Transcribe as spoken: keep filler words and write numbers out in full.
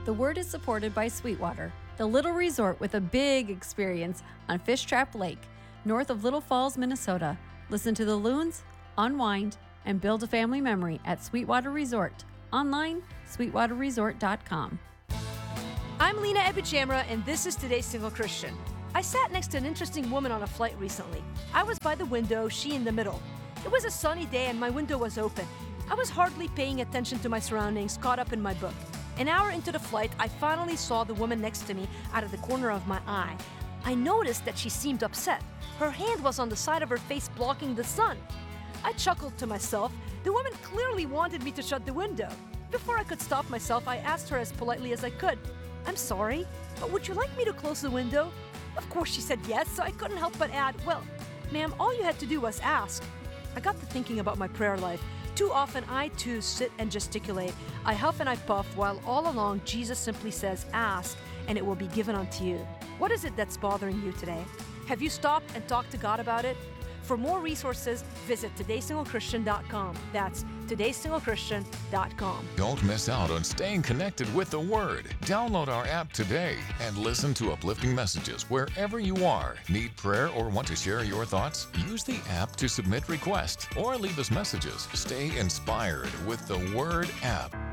The Word is supported by Sweetwater, the little resort with a big experience on Fish Trap Lake, north of Little Falls, Minnesota. Listen to the loons, unwind, and build a family memory at Sweetwater Resort. Online, sweetwater resort dot com. I'm Lena Ebichamra, and this is Today's Single Christian. I sat next to an interesting woman on a flight recently. I was by the window, she in the middle. It was a sunny day and my window was open. I was hardly paying attention to my surroundings, caught up in my book. An hour into the flight, I finally saw the woman next to me out of the corner of my eye. I noticed that she seemed upset. Her hand was on the side of her face blocking the sun. I chuckled to myself. The woman clearly wanted me to shut the window. Before I could stop myself, I asked her as politely as I could, "I'm sorry, but would you like me to close the window?" Of course she said yes, so I couldn't help but add, "Well, ma'am, all you had to do was ask." I got to thinking about my prayer life. Too often I too sit and gesticulate. I huff and I puff while all along Jesus simply says, "Ask, and it will be given unto you." What is it that's bothering you today? Have you stopped and talked to God about it? For more resources, visit today single christian dot com. That's today single christian dot com. Don't miss out on staying connected with the Word. Download our app today and listen to uplifting messages wherever you are. Need prayer or want to share your thoughts? Use the app to submit requests or leave us messages. Stay inspired with the Word app.